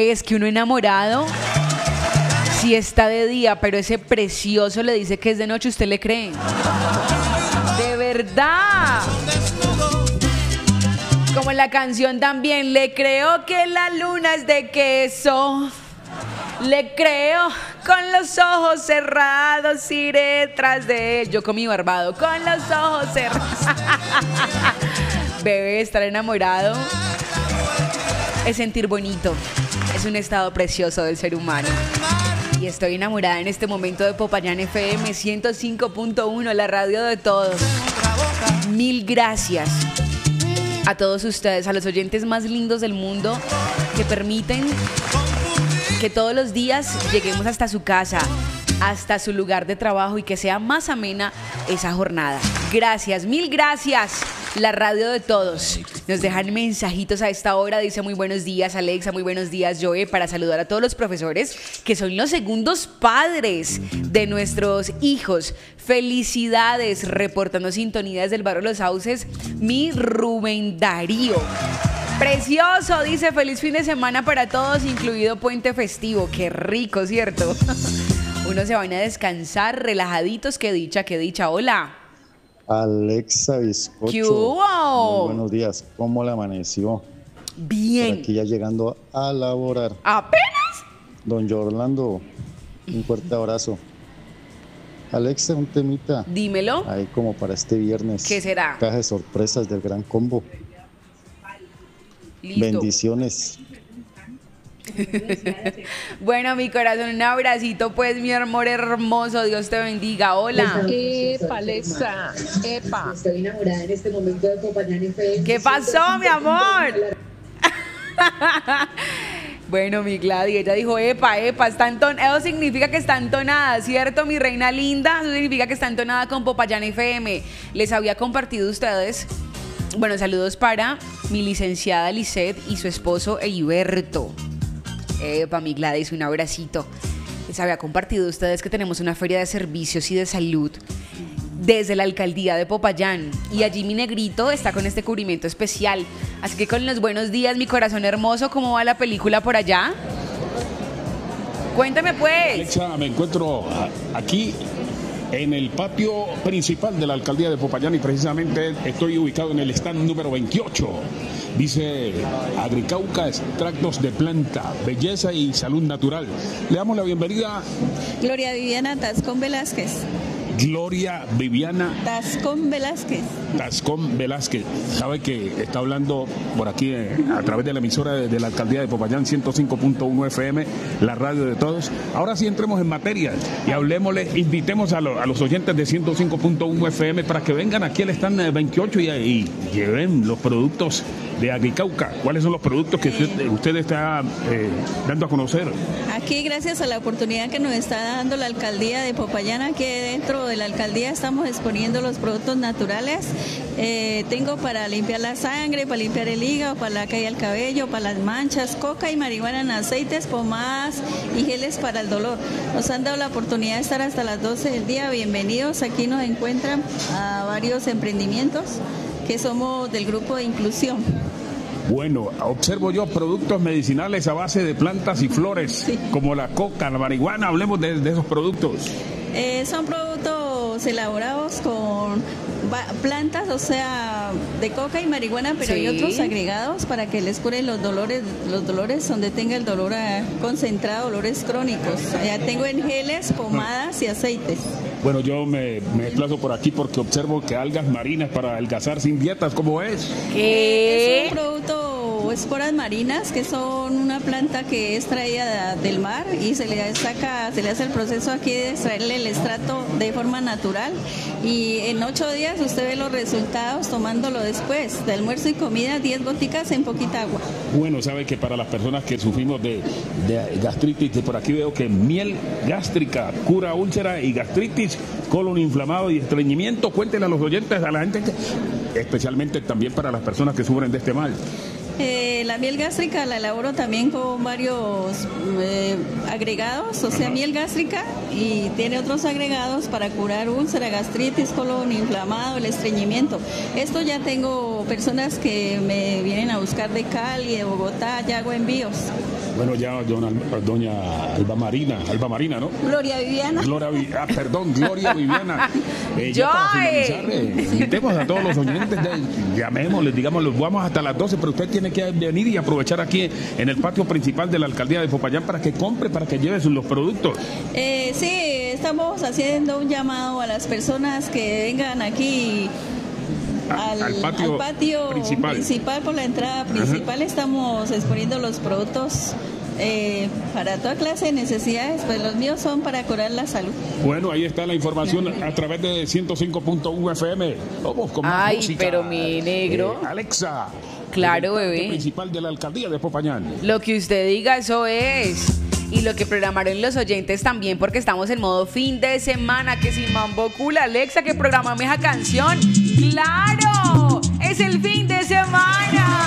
Bebé, es que uno enamorado, si está de día, pero ese precioso le dice que es de noche, ¿usted le cree? De verdad. Como la canción también, le creo que la luna es de queso. Le creo, con los ojos cerrados iré tras de él. Yo con mi barbado, con los ojos cerrados. Bebé, estar enamorado es sentir bonito. Es un estado precioso del ser humano. Y estoy enamorada en este momento de Popayán FM 105.1, la radio de todos. Mil gracias a todos ustedes, a los oyentes más lindos del mundo que permiten que todos los días lleguemos hasta su casa, hasta su lugar de trabajo y que sea más amena esa jornada. Gracias, mil gracias. La radio de todos. Nos dejan mensajitos a esta hora. Dice muy buenos días Alexa, muy buenos días Joe, para saludar a todos los profesores que son los segundos padres de nuestros hijos. Felicidades, reportando sintonía desde el barrio Los Sauces, mi Rubén Darío. Precioso, dice feliz fin de semana para todos, incluido puente festivo. Qué rico, ¿cierto? Uno se van a descansar relajaditos, qué dicha, qué dicha. Hola. Alexa Bizcocho. ¿Qué hubo? Muy buenos días, ¿cómo le amaneció? Bien. Por aquí ya llegando a laborar. ¿Apenas? Don Orlando, un fuerte abrazo. Alexa, un temita. Dímelo. Ahí como para este viernes. ¿Qué será? Caja de sorpresas del Gran Combo. Listo. Bendiciones. Bueno, mi corazón, un abracito, pues, mi amor hermoso. Dios te bendiga. Hola. Epa, Alexa. Epa. Estoy enamorada en este momento de Popayán FM. ¿Qué pasó, mi amor? Bueno, mi Gladys, ella dijo, epa, está eso significa que está entonada, ¿cierto, mi reina linda? Eso significa que está entonada con Popayán FM. Les había compartido ustedes, bueno, saludos para mi licenciada Lisette y su esposo Heriberto. Epa, mi Gladys, un abracito. Les había compartido ustedes que tenemos una feria de servicios y de salud desde la alcaldía de Popayán, y allí mi negrito está con este cubrimiento especial. Así que con los buenos días, mi corazón hermoso, ¿cómo va la película por allá? Cuéntame pues. Alexa, me encuentro aquí en el patio principal de la alcaldía de Popayán y precisamente estoy ubicado en el stand número 28. Dice Agricauca, extractos de planta, belleza y salud natural. Le damos la bienvenida. Gloria Viviana Tascón Velázquez. Gloria Viviana Tascón Velázquez. Tascón Velázquez. Sabe que está hablando por aquí a través de la emisora de la alcaldía de Popayán 105.1 FM, la radio de todos. Ahora sí entremos en materia y hablemosle, invitemos a los oyentes de 105.1 FM para que vengan aquí al stand 28 y lleven los productos de Agricauca. ¿Cuáles son los productos que usted está dando a conocer? Aquí, gracias a la oportunidad que nos está dando la alcaldía de Popayán, aquí dentro de la alcaldía estamos exponiendo los productos naturales. Tengo para limpiar la sangre, para limpiar el hígado, para la caída del cabello, para las manchas, coca y marihuana en aceites, pomadas y geles para el dolor. Nos han dado la oportunidad de estar hasta las 12 del día. Bienvenidos. Aquí nos encuentran a varios emprendimientos que somos del grupo de inclusión. Bueno, observo yo productos medicinales a base de plantas y flores, sí, como la coca, la marihuana. Hablemos de esos productos. Son productos elaborados con plantas, o sea, de coca y marihuana, pero sí, hay otros agregados para que les curen los dolores donde tenga el dolor concentrado, dolores crónicos. Ya tengo en geles, pomadas y aceites. Bueno, yo me desplazo por aquí porque observo que algas marinas para adelgazar sin dietas, ¿cómo es? Es un producto, esporas marinas, que son una planta que es traída del mar y se le hace el proceso aquí de extraerle el extracto de forma natural, y en 8 días usted ve los resultados tomándolo después de almuerzo y comida, 10 goticas en poquita agua. Bueno, sabe que para las personas que sufrimos de gastritis, de por aquí veo que miel gástrica cura úlcera y gastritis, colon inflamado y estreñimiento. Cuéntenle a los oyentes, a la gente, especialmente también para las personas que sufren de este mal. La miel gástrica la elaboro también con varios agregados, o sea, miel gástrica, y tiene otros agregados para curar úlcera, gastritis, colon inflamado, el estreñimiento. Esto ya tengo personas que me vienen a buscar de Cali, de Bogotá, ya hago envíos. Bueno, ya doña Alba Marina, ¿no? Gloria Viviana. Gloria Viviana. Ya para finalizar, invitemos a todos los oyentes, llamémosles, digamos, los vamos hasta las 12, pero usted tiene que venir y aprovechar aquí en el patio principal de la alcaldía de Popayán para que compre, para que lleve los productos. Sí, estamos haciendo un llamado a las personas que vengan aquí al patio principal por la entrada principal. Estamos exponiendo los productos para toda clase de necesidades, pues los míos son para curar la salud. Bueno, ahí está la información a través de 105.1 FM. Vamos con más música. Pero mi negro. Alexa. Claro, bebé. Principal de la alcaldía de Popayán. Lo que usted diga, eso es. Y lo que programaron los oyentes también, porque estamos en modo fin de semana. Que si mambo cool, Alexa, que programame esa canción. ¡Claro! ¡Es el fin de semana!